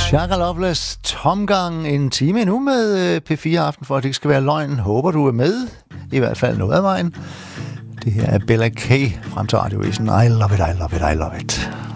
Shaka Loveless, tomgang en time endnu med P4 Aften, for at det ikke skal være løgn. Håber du er med, i hvert fald noget af vejen. Det her er Bella K. frem til Radioavisen. I love it, I love it, I love it.